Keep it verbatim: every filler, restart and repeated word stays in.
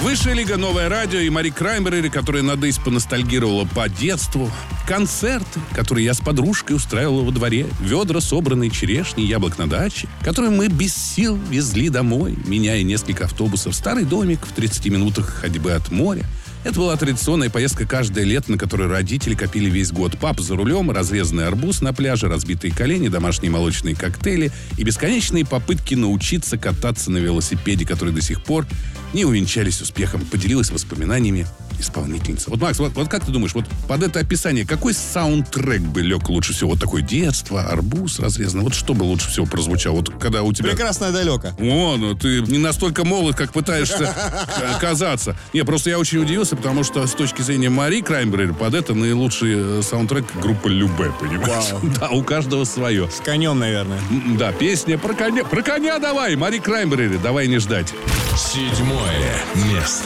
Высшая лига, новое радио и Мари Краймбрери, которая на дысь поностальгировала по детству. Концерты, которые я с подружкой устраивала во дворе. Ведра, собранные черешни, яблок на даче, которые мы без сил везли домой, меняя несколько автобусов. Старый домик в тридцати минутах ходьбы от моря. Это была традиционная поездка каждое лето, на которой родители копили весь год. Папа за рулем, разрезанный арбуз на пляже, разбитые колени, домашние молочные коктейли и бесконечные попытки научиться кататься на велосипеде, которые до сих пор не увенчались успехом. Поделилась воспоминаниями исполнительница. Вот, Макс, вот, вот как ты думаешь, вот под это описание какой саундтрек бы лег лучше всего? Вот такое детство, арбуз разрезанный. Вот что бы лучше всего прозвучало? Вот когда у тебя... Прекрасное далеко. О, ну ты не настолько молод, как пытаешься казаться. Не, просто я очень удивился, потому что с точки зрения Мари Краймбрери под это наилучший саундтрек группы Любэ, понимаешь? Да, у каждого свое. С конем, наверное. Да, песня про коня. Про коня давай, Мари Краймбрери, давай не ждать. Седьмое место.